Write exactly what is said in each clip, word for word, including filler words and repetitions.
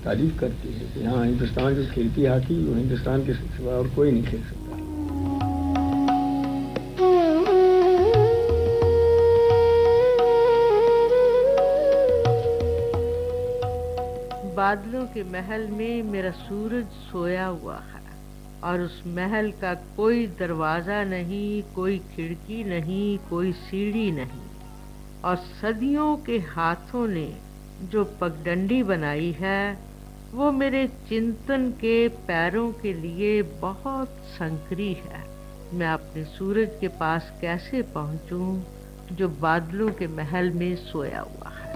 तारीफ करती है कि हाँ, हिंदुस्तान जो खेलती हॉकी वो हिंदुस्तान के सिवा और कोई नहीं खेल सकता। बादलों के महल में मेरा सूरज सोया हुआ है और उस महल का कोई दरवाज़ा नहीं, कोई खिड़की नहीं, कोई सीढ़ी नहीं, और सदियों के हाथों ने जो पगडंडी बनाई है वो मेरे चिंतन के पैरों के लिए बहुत संकरी है। मैं अपने सूरज के पास कैसे पहुंचूं जो बादलों के महल में सोया हुआ है।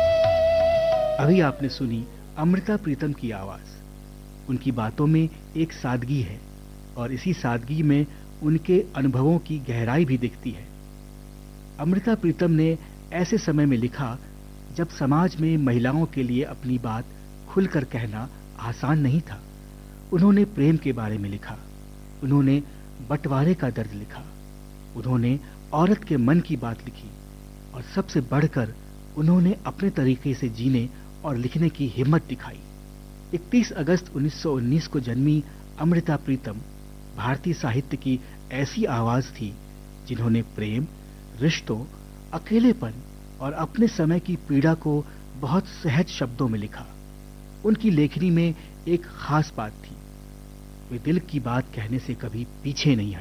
अभी आपने सुनी अमृता प्रीतम की आवाज। उनकी बातों में एक सादगी है और इसी सादगी में उनके अनुभवों की गहराई भी दिखती है। अमृता प्रीतम ने ऐसे समय में लिखा जब समाज में महिलाओं के लिए अपनी बात खुलकर कहना आसान नहीं था। उन्होंने प्रेम के बारे में लिखा, उन्होंने बंटवारे का दर्द लिखा, उन्होंने औरत के मन की बात लिखी और सबसे बढ़कर उन्होंने अपने तरीके से जीने और लिखने की हिम्मत दिखाई। इकतीस अगस्त उन्नीस सौ उन्नीस को जन्मी अमृता प्रीतम भारतीय साहित्य की ऐसी आवाज थी जिन्होंने प्रेम, रिश्तों, अकेलेपन और अपने समय की पीड़ा को बहुत सहज शब्दों में लिखा। उनकी लेखनी में एक खास बात थी, वे दिल की बात कहने से कभी पीछे नहीं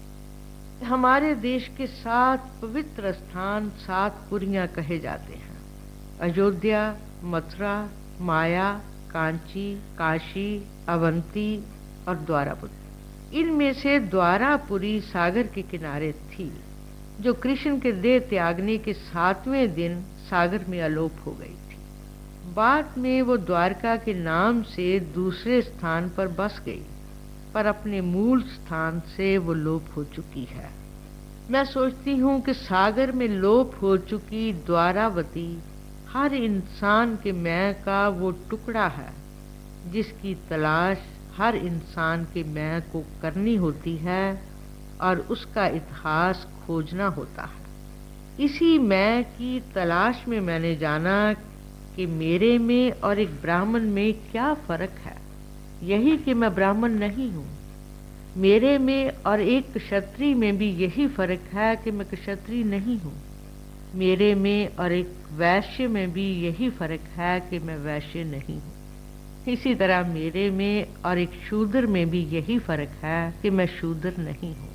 हटी। हमारे देश के सात पवित्र स्थान सात पुरियां कहे जाते हैं: अयोध्या, मथुरा, माया, कांची, काशी, अवंती और द्वारापुरी। इनमें से द्वारापुरी सागर के किनारे थी जो कृष्ण के देह त्यागने के सातवें दिन सागर में अलोप हो गई थी। बाद में वो द्वारका के नाम से दूसरे स्थान पर बस गई, पर अपने मूल स्थान से वो लोप हो चुकी है। मैं सोचती हूँ कि सागर में लोप हो चुकी द्वारावती हर इंसान के मैं का वो टुकड़ा है जिसकी तलाश हर इंसान के मैं को करनी होती है और उसका इतिहास खोजना होता है। इसी मैं की तलाश में मैंने जाना कि मेरे में और एक ब्राह्मण में क्या फर्क है। यही कि मैं ब्राह्मण नहीं हूँ। मेरे में और एक क्षत्रिय में भी यही फर्क है कि मैं क्षत्रिय नहीं हूँ। मेरे में और एक वैश्य में भी यही फर्क है कि मैं वैश्य नहीं हूँ। इसी तरह मेरे में और एक शूद्र में भी यही फर्क है कि मैं शूद्र नहीं हूँ।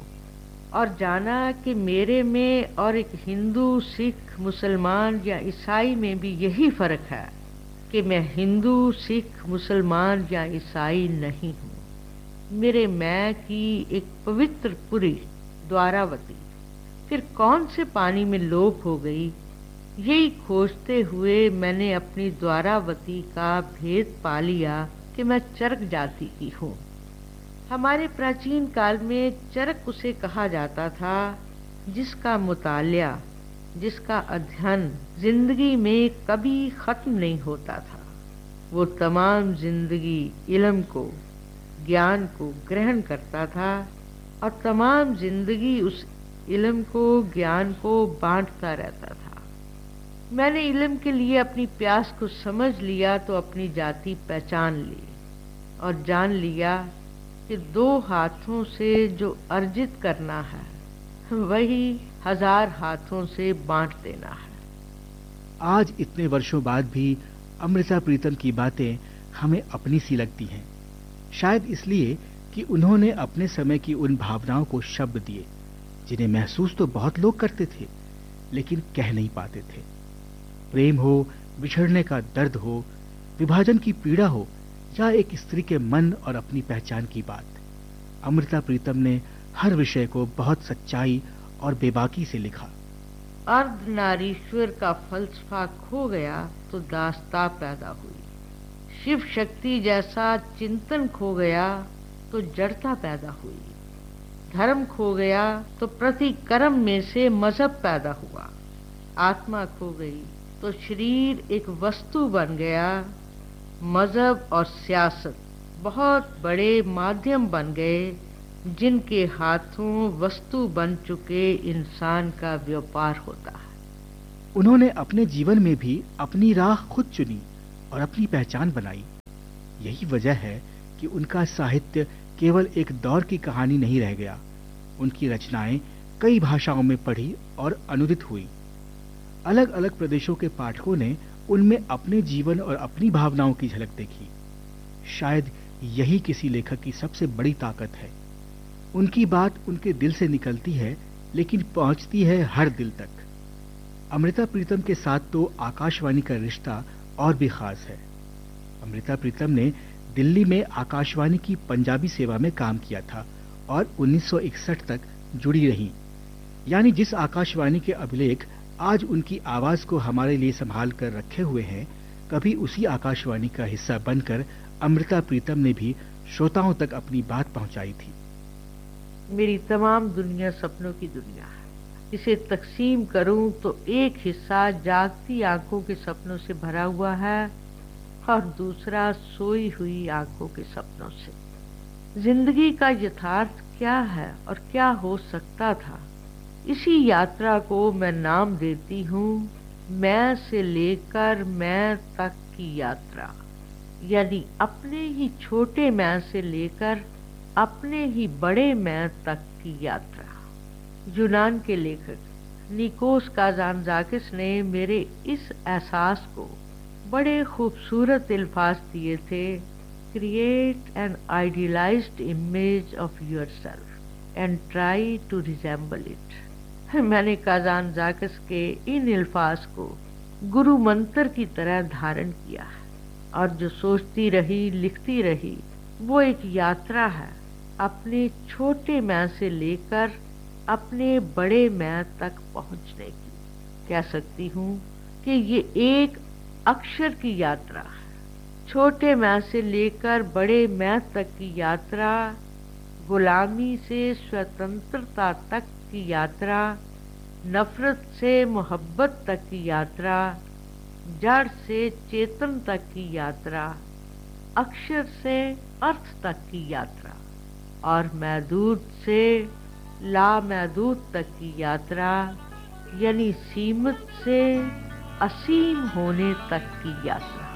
और जाना कि मेरे में और एक हिंदू, सिख, मुसलमान या ईसाई में भी यही फर्क है कि मैं हिंदू, सिख, मुसलमान या ईसाई नहीं हूँ। मेरे मैं की एक पवित्र पुरी द्वारावती फिर कौन से पानी में लोप हो गई, यही खोजते हुए मैंने अपनी द्वारावती का भेद पा लिया कि मैं चरक जाति की हूँ। हमारे प्राचीन काल में चरक उसे कहा जाता था जिसका मुतालिया, जिसका अध्ययन जिंदगी में कभी खत्म नहीं होता था। वो तमाम जिंदगी इल्म को, ज्ञान को ग्रहण करता था और तमाम जिंदगी उस इल्म को, ज्ञान को बांटता रहता था। मैंने इल्म के लिए अपनी प्यास को समझ लिया तो अपनी जाति पहचान ली और जान लिया कि दो हाथों से जो अर्जित करना है वही हजार हाथों से बांट देना है। आज इतने वर्षों बाद भी अमृता प्रीतम की बातें हमें अपनी सी लगती हैं, शायद इसलिए कि उन्होंने अपने समय की उन भावनाओं को शब्द दिए जिन्हें महसूस तो बहुत लोग करते थे लेकिन कह नहीं पाते थे। प्रेम हो, बिछड़ने का दर्द हो, विभाजन की पीड़ा हो या एक स्त्री के मन और अपनी पहचान की बात, अमृता प्रीतम ने हर विषय को बहुत सच्चाई और बेबाकी से लिखा। अर्धनारीश्वर का फलसफा खो गया तो दास्ता पैदा हुई, शिव शक्ति जैसा चिंतन खो गया तो जड़ता पैदा हुई, धर्म खो गया तो प्रतिकर्म में से मजहब पैदा हुआ, आत्मा खो गई तो शरीर एक वस्तु बन गया। मजहब और सियासत बहुत बड़े माध्यम बन गए जिनके हाथों वस्तु बन चुके इंसान का व्यापार होता है। उन्होंने अपने जीवन में भी अपनी राह खुद चुनी और अपनी पहचान बनाई। यही वजह है कि उनका साहित्य केवल एक दौर की कहानी नहीं रह गया। उनकी रचनाएं कई भाषाओं में पढ़ी और अनुदित हुई। अलग अलग प्रदेशों के पाठकों ने उनमें अपने जीवन और अपनी भावनाओं की झलक देखी। शायद यही किसी लेखक की सबसे बड़ी ताकत है। उनकी बात उनके दिल से निकलती है, लेकिन पहुंचती है हर दिल तक। अमृता प्रीतम के साथ तो आकाशवाणी का रिश्ता और भी खास है। अमृता प्रीतम ने दिल्ली में आकाशवाणी की पंजाबी सेवा में काम किया था और उन्नीस सौ इकसठ तक जुड़ी रहीं। यानी जिस आकाशवाणी के अभिलेख आज उनकी आवाज को हमारे लिए संभाल कर रखे हुए हैं, कभी उसी आकाशवाणी का हिस्सा बनकर अमृता प्रीतम ने भी श्रोताओं तक अपनी बात पहुंचाई थी। मेरी तमाम दुनिया सपनों की दुनिया है। इसे तकसीम करूं तो एक हिस्सा जागती आंखों के सपनों से भरा हुआ है और दूसरा सोई हुई आंखों के सपनों से। जिंदगी का यथार्थ क्या है और क्या हो सकता था, इसी यात्रा को मैं नाम देती हूँ मैं से लेकर मैं तक की यात्रा। यानी अपने ही छोटे मैं से लेकर अपने ही बड़े मैं तक की यात्रा। यूनान के लेखक निकोस काज़ानज़ाकिस ने मेरे इस एहसास को बड़े खूबसूरत अल्फाज दिए थे। Create an idealised image of yourself and try to resemble it. मैंने काज़ानज़ाकिस के इन अल्फाज को गुरु मंत्र की तरह धारण किया है और जो सोचती रही लिखती रही वो एक यात्रा है अपने छोटे मैं से लेकर अपने बड़े मैं तक पहुंचने की। कह सकती हूँ कि ये एक अक्षर की यात्रा है। छोटे मैं से लेकर बड़े मैं तक की यात्रा, गुलामी से स्वतंत्रता तक की यात्रा, नफरत से मोहब्बत तक की यात्रा, जड़ से चेतन तक की यात्रा, अक्षर से अर्थ तक की यात्रा और महदूद से लामहदूद तक की यात्रा, यानी सीमित से असीम होने तक की यात्रा।